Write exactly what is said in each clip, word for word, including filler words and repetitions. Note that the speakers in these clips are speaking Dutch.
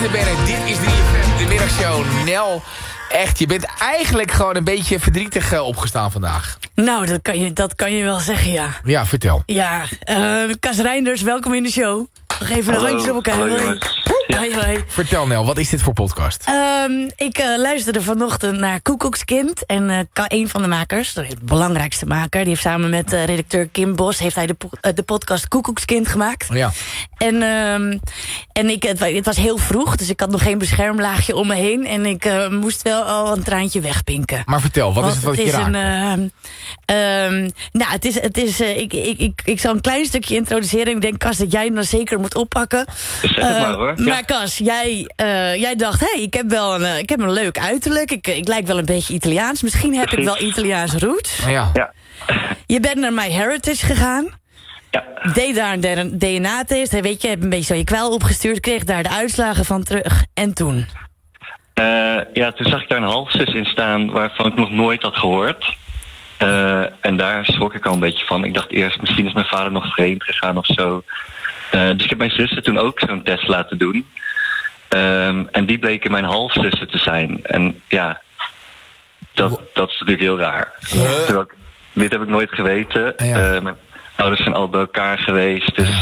te benen. Dit is drie F M, de middagshow. Nel, echt, je bent eigenlijk gewoon een beetje verdrietig uh, opgestaan vandaag. Nou, dat kan, je, dat kan je wel zeggen, ja. Ja, vertel. Ja, uh, Cas Reinders, welkom in de show. Nog even de handjes op elkaar. Hallo, Hoi, hoi. Vertel Nel, wat is dit voor podcast? Um, ik uh, luisterde vanochtend naar Koekoekskind. En uh, een van de makers, de belangrijkste maker... die heeft samen met uh, redacteur Kim Bos... heeft hij de, po- uh, de podcast Koekoekskind gemaakt. Oh, ja. En, um, en ik, het, het was heel vroeg, dus ik had nog geen beschermlaagje om me heen. En ik uh, moest wel al een traantje wegpinken. Maar vertel, wat Want is het wat het je is raakt? een, uh, um, nou, het is... Het is uh, ik, ik, ik, ik zal een klein stukje introduceren. Ik denk, Cas, dat jij hem dan zeker moet oppakken. Zeg het Uh, maar hoor. Ja. Maar Cas, jij, uh, jij dacht, hé, hey, ik heb wel een, uh, ik heb een leuk uiterlijk. Ik, ik lijk wel een beetje Italiaans. Misschien heb ik wel Italiaanse roots. Ja. Ja. Je bent naar MyHeritage gegaan. Ja. Deed daar een D N A-test. Weet je, heb een beetje zo je kwel opgestuurd. Kreeg daar de uitslagen van terug. En toen? Uh, ja, toen zag ik daar een halfzus in staan waarvan ik nog nooit had gehoord. Uh, en daar schrok ik al een beetje van. Ik dacht eerst, misschien is mijn vader nog vreemd gegaan of zo. Uh, dus ik heb mijn zussen toen ook zo'n test laten doen. Um, en die bleken mijn halfzussen te zijn. En ja, dat, dat is natuurlijk heel raar. Uh. Terwijl ik, dit heb ik nooit geweten. Ja. Uh, mijn ouders zijn al bij elkaar geweest. Dus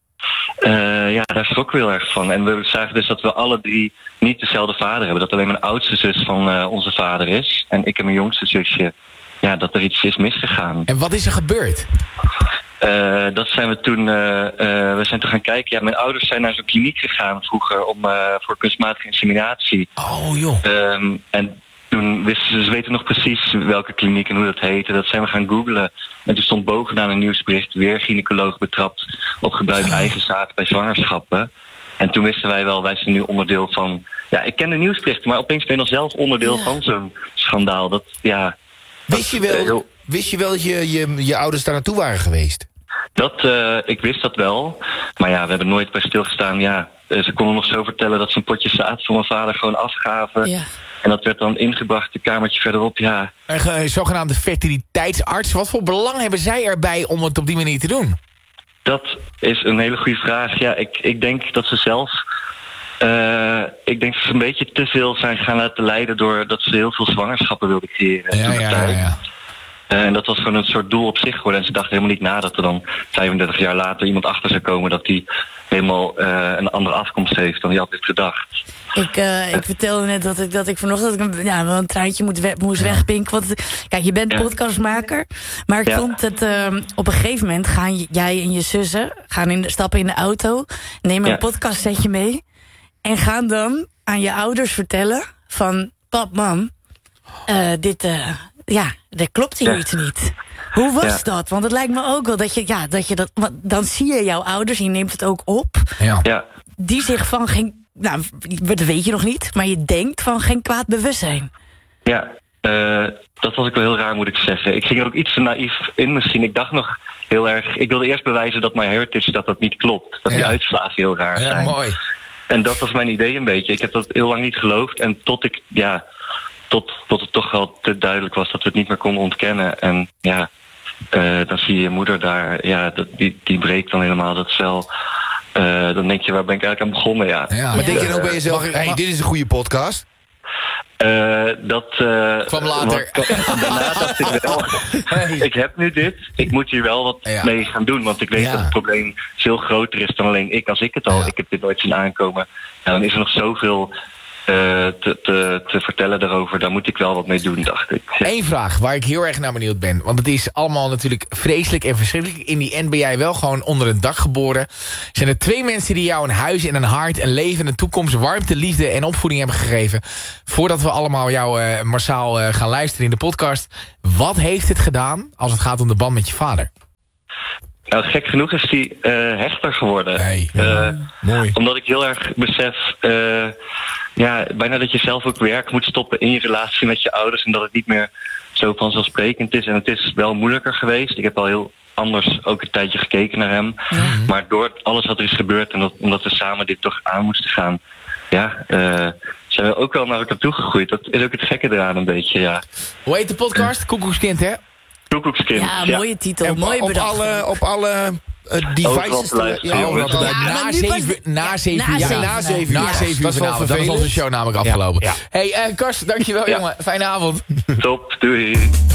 uh, ja, daar schrok ik heel erg van. En we zagen dus dat we alle drie niet dezelfde vader hebben. Dat alleen mijn oudste zus van uh, onze vader is. En ik en mijn jongste zusje. Ja, dat er iets is misgegaan. En wat is er gebeurd? Uh, dat zijn we toen, uh, uh, we zijn toen gaan kijken. Ja, mijn ouders zijn naar zo'n kliniek gegaan vroeger om uh, voor kunstmatige inseminatie. Oh joh. Um, en toen wisten ze, ze weten nog precies welke kliniek en hoe dat heette. Dat zijn we gaan googlen. En toen stond bovenaan een nieuwsbericht weer gynaecoloog betrapt op gebruik eigen zaad bij zwangerschappen. En toen wisten wij wel, wij zijn nu onderdeel van. Ja, ik ken de nieuwsberichten, maar opeens ben je nog zelf onderdeel ja. van zo'n schandaal. Dat ja. Wist je wel, wist je, wel dat je, je je ouders daar naartoe waren geweest? Dat, uh, ik wist dat wel. Maar ja, we hebben nooit bij stilgestaan. Ja, uh, ze konden nog zo vertellen dat ze een potje zaad van mijn vader gewoon afgaven. Ja. En dat werd dan ingebracht, een kamertje verderop, ja. Een, een zogenaamde fertiliteitsarts. Wat voor belang hebben zij erbij om het op die manier te doen? Dat is een hele goede vraag. Ja, ik, ik denk dat ze zelf... Uh, ik denk dat ze een beetje te veel zijn gaan laten leiden door dat ze heel veel zwangerschappen wilden creëren. Ja, ja, ja, ja. Uh, en dat was gewoon een soort doel op zich geworden. En ze dachten helemaal niet na dat er dan vijfendertig jaar later iemand achter zou komen dat die helemaal uh, een andere afkomst heeft dan die altijd gedacht. Ik, uh, ik vertelde net dat ik, dat ik vanochtend dat ik een, ja, wel een traantje moet we, moest Ja. wegpinken. Want kijk, je bent Ja. podcastmaker. Maar ik Ja. vond het uh, op een gegeven moment gaan jij en je zussen gaan in de, stappen in de auto, nemen een Ja. podcastsetje mee en gaan dan aan je ouders vertellen van pap, mam, uh, dit, uh, ja, er klopt hier Ja. iets niet. Hoe was Ja. dat? Want het lijkt me ook wel dat je, ja, dat je dat, want dan zie je jouw ouders, je neemt het ook op, Ja. Ja. die zich van geen, nou, dat weet je nog niet, maar je denkt van geen kwaad bewustzijn. Ja, uh, dat was ik wel heel raar, moet ik zeggen. Ik ging er ook iets te naïef in misschien. Ik dacht nog heel erg... Ik wilde eerst bewijzen dat MyHeritage dat dat niet klopt. Dat Ja. die uitslagen heel raar Ja, zijn. mooi. En dat was mijn idee een beetje. Ik heb dat heel lang niet geloofd. En tot ik, ja... Tot, tot het toch wel te duidelijk was dat we het niet meer konden ontkennen. En ja... Uh, dan zie je je moeder daar... Ja, dat, die, die breekt dan helemaal dat cel... Uh, dan denk je, waar ben ik eigenlijk aan begonnen? Ja. Ja. Maar denk je dan ook bij Mag jezelf, ik- hey, mag- dit is een goede podcast? Uh, dat uh, Kwam later. wat- daarna dacht ik wel, Hey. ik heb nu dit, ik moet hier wel wat Ja. mee gaan doen. Want ik weet Ja. dat het probleem veel groter is dan alleen ik. Als ik het al, Ja. ik heb dit nooit zien aankomen. Ja, dan is er nog zoveel uh, te, te, te vertellen daarover. Daar moet ik wel wat mee doen, dacht ik. Ja. Eén vraag waar ik heel erg naar benieuwd ben. Want het is allemaal natuurlijk vreselijk en verschrikkelijk. In die end ben jij wel gewoon onder een dak geboren. Zijn er twee mensen die jou een huis en een hart, een leven, een toekomst, warmte, liefde en opvoeding hebben gegeven. Voordat we allemaal jou uh, massaal uh, gaan luisteren in de podcast. Wat heeft het gedaan als het gaat om de band met je vader? Nou, gek genoeg is die uh, hechter geworden. Hey, Uh, mooi. Omdat ik heel erg besef... Uh, ja, bijna dat je zelf ook werk moet stoppen in je relatie met je ouders. En dat het niet meer zo vanzelfsprekend is. En het is wel moeilijker geweest. Ik heb al heel anders ook een tijdje gekeken naar hem. Ja. Maar door alles wat er is gebeurd... en dat, omdat we samen dit toch aan moesten gaan... ja, uh, zijn we ook wel naar elkaar toegegroeid. Dat is ook het gekke eraan een beetje, ja. Hoe heet de podcast? Koekoekskind, hè? Koekoekskind. Ja, mooie titel, En mooi op bedacht. alle, op alle uh, devices Overal te luisteren, ja, jongens. overal te Ja, luisteren. na maar nu zeven was- na ja, zeven na uur. zeven. Na zeven uur. Na zeven uur Dat is wel vanavond. Dan is onze vervelend. show namelijk afgelopen. Ja. Hey, uh, Karsten, dankjewel Ja. jongen. Fijne avond. Top, doei.